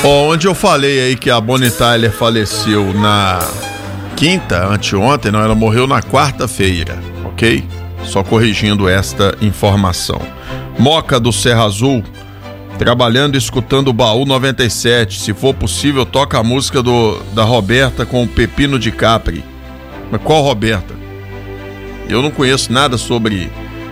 Onde eu falei aí que a Bonnie Tyler faleceu na quinta, anteontem, não, ela morreu na quarta-feira, ok? Só corrigindo esta informação. Moca do Serra Azul, trabalhando e escutando o Baú 97. Se for possível, toca a música da Roberta com o Pepino de Capri. Mas qual Roberta? Eu não conheço nada sobre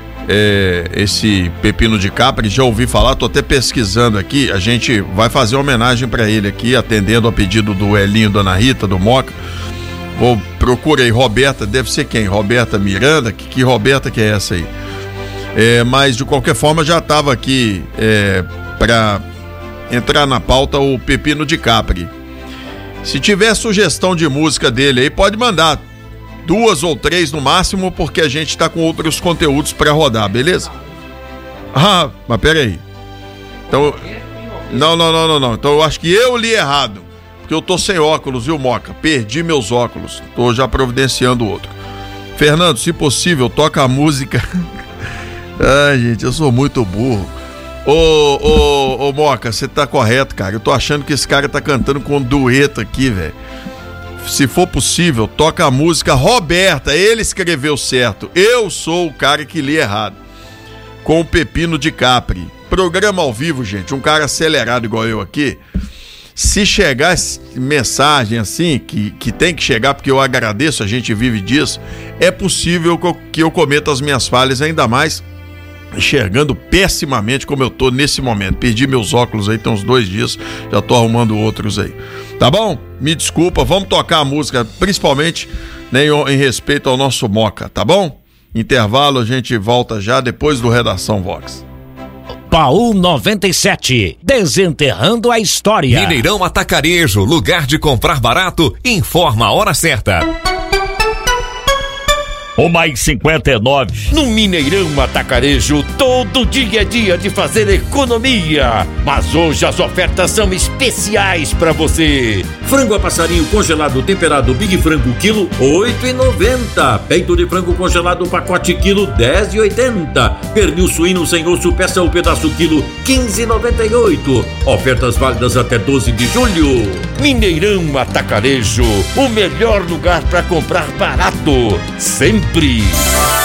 esse Pepino de Capri, já ouvi falar, tô até pesquisando aqui. A gente vai fazer uma homenagem para ele aqui, atendendo ao pedido do Elinho, da Ana Rita, do Moca. Procura aí, Roberta, deve ser quem? Roberta Miranda? Que Roberta que é essa aí? Mas de qualquer forma já estava aqui para entrar na pauta o Pepino de Capri. Se tiver sugestão de música dele aí, pode mandar 2 ou 3 no máximo, porque a gente tá com outros conteúdos para rodar, beleza? Ah, mas peraí. Então, não. Então eu acho que eu li errado, porque eu tô sem óculos, viu, Moca? Perdi meus óculos. Tô já providenciando outro. Fernando, se possível, toca a música. Ai, gente, eu sou muito burro. Ô, Moca, você tá correto, cara. Eu tô achando que esse cara tá cantando com um dueto aqui, velho. Se for possível, toca a música Roberta. Ele escreveu certo. Eu sou o cara que li errado. Com o Pepino de Capri. Programa ao vivo, gente. Um cara acelerado igual eu aqui. Se chegar mensagem assim, que tem que chegar, porque eu agradeço, a gente vive disso, é possível que eu cometa as minhas falhas, ainda mais enxergando pessimamente como eu tô nesse momento. Perdi meus óculos aí, tem uns 2 dias, já tô arrumando outros aí. Tá bom? Me desculpa, vamos tocar a música, principalmente, né, em respeito ao nosso Moca, tá bom? Intervalo, a gente volta já depois do Redação Vox. Baú 97, desenterrando a história. Mineirão Atacarejo, lugar de comprar barato, informa a hora certa. O mais 59. No Mineirão Atacarejo, todo dia é dia de fazer economia. Mas hoje as ofertas são especiais pra você. Frango a passarinho congelado temperado Big Frango quilo, R$8,90. Peito de frango congelado pacote quilo, R$10,80. Pernil suíno sem osso peça o pedaço quilo, R$15,98. Ofertas válidas até 12 de julho. Mineirão Atacarejo, o melhor lugar pra comprar barato. Sempre.